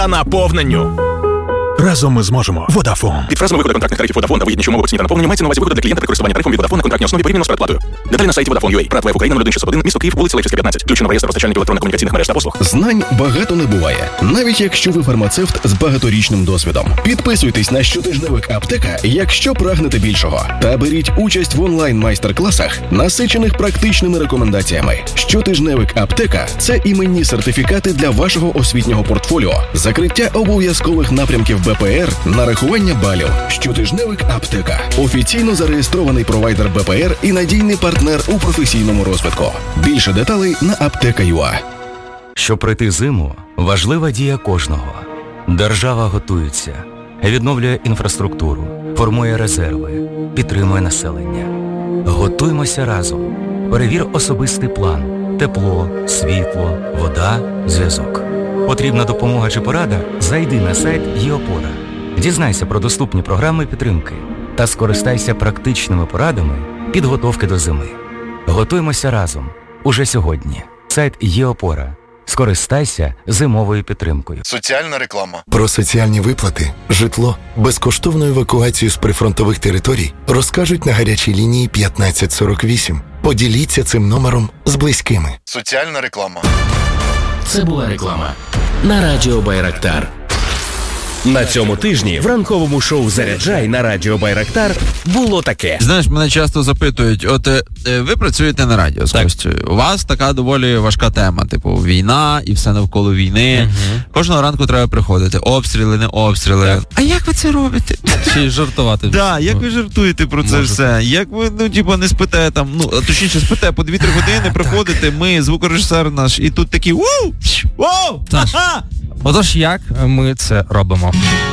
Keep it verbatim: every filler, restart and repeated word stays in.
наповненню. Разом ми зможемо. Vodafone. Під фразами виходу контрактних тарифів Vodafone та вигідні умови оціні та наповнення мається на увазі виходу для клієнта при користуванні тарифом від Vodafone на контрактній основі порівняно з передплатою. Деталі на сайті Vodafone.ua. Прат Україна нуль один шістсот один, місто Київ, вулиця Левчівська, п'ятнадцять. Включено в реєстр постачальників електронно-комунікаційних мереж та послуг. Знань багато не буває, навіть якщо ви фармацевт з багаторічним досвідом. Підписуйтесь на щотижневик Аптека, якщо прагнете більшого. Та беріть участь в онлайн-майстер-класах, насичених практичними рекомендаціями. Щотижневик Аптека – це іменні сертифікати для вашого освітнього портфоліо, закриття обов'язкових напрямків Б П Р, нарахування балів. Щотижневик Аптека – офіційно зареєстрований провайдер Б П Р і надійний партнер у професійному розвитку. Більше деталей на аптека крапка ю а. Щоб пройти зиму, важлива дія кожного. Держава готується, відновлює інфраструктуру, формує резерви, підтримує населення. Готуймося разом. Перевір особистий план. Тепло, світло, вода, зв'язок. Потрібна допомога чи порада? Зайди на сайт ЄОПОРА. Дізнайся про доступні програми підтримки та скористайся практичними порадами підготовки до зими. Готуймося разом. Уже сьогодні. Сайт ЄОПОРА. Скористайся зимовою підтримкою. Соціальна реклама. Про соціальні виплати, житло, безкоштовну евакуацію з прифронтових територій розкажуть на гарячій лінії п'ятнадцять сорок вісім. Поділіться цим номером з близькими. Соціальна реклама. Це була реклама на Радіо Байрактар. На цьому тижні в ранковому шоу «Заряджай» на Радіо Байрактар було таке. Знаєш, мене часто запитують, от е, ви працюєте на радіо з Костю, у вас така доволі важка тема, типу війна і все навколо війни. Угу. Кожного ранку треба приходити, обстріли, не обстріли. Так. А як ви це робите? Чи жартувати? Так, да, як ви жартуєте про це Можете. все? Як ви, ну, типу, не спите там, ну, точніше, спите по дві-три години, приходите, ми, звукорежисер наш, і тут такі, ууу, воу, ха-ха! Отож, як ми це робимо?